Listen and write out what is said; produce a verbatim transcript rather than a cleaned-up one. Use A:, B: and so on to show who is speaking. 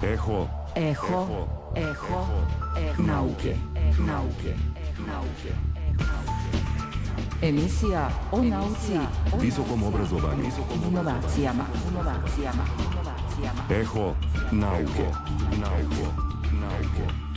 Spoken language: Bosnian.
A: Eho.
B: Eho. Eho. Eho. Nauke. Nauke. Nauke. Emisija o nauci,
A: Visokom obrazovanju.
B: inovacijama. Inovacijama. Inovacijama.
A: Eho nauke. Nauke. Nauke.